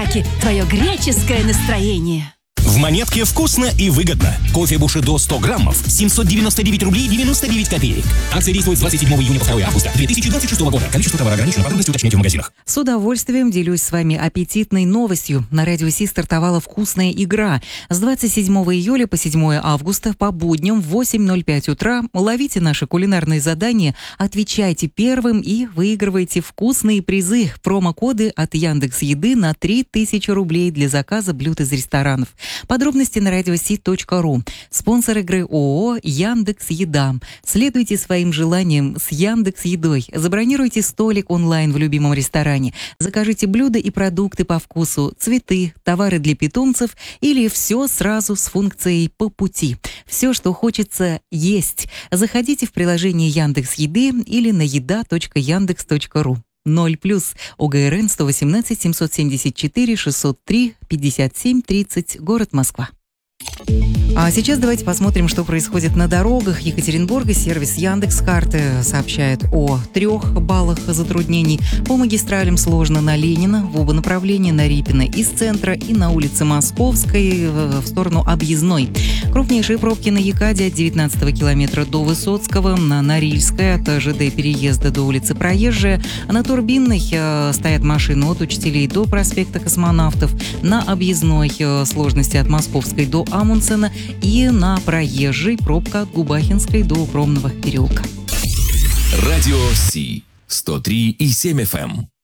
завтраки, твое греческое настроение. В Монетке вкусно и выгодно. Кофе Бушидо 100 граммов, 799 рублей 99 копеек. Акция действует с 27 июня по 2 августа 2026 года. Количество товара ограничено, подробности уточняйте в магазинах. С удовольствием делюсь с вами аппетитной новостью. На Радио Си стартовала вкусная игра. С 27 июля по 7 августа по будням в 8:05 утра ловите наши кулинарные задания, отвечайте первым и выигрывайте вкусные призы. Промокоды от Яндекс.Еды на 3000 рублей для заказа блюд из ресторанов. Подробности на radiosi.ru. Спонсор игры ООО «Яндекс.Еда». Следуйте своим желаниям с Яндекс.Едой. Забронируйте столик онлайн в любимом ресторане. Закажите блюда и продукты по вкусу, цветы, товары для питомцев или все сразу с функцией «По пути». Все, что хочется есть. Заходите в приложение Яндекс.Еды или на еда.яндекс.ру. 0+, ОГРН 118 774 603 57 30, город Москва. А сейчас давайте посмотрим, что происходит на дорогах Екатеринбурга. Сервис Яндекс.Карты сообщает о 3 баллах затруднений. По магистралям сложно на Ленина, в оба направления, на Репина из центра и на улице Московской в сторону Объездной. Крупнейшие пробки на Екаде от 19 километра до Высоцкого, на Норильской от ЖД переезда до улицы Проезжая. На Турбинной стоят машины от Учителей до проспекта Космонавтов. На Объездной сложности от Московской до Амундсена и на Проезжей пробка от Губахинской до Укромного переулка. Радио Си 103,7 FM.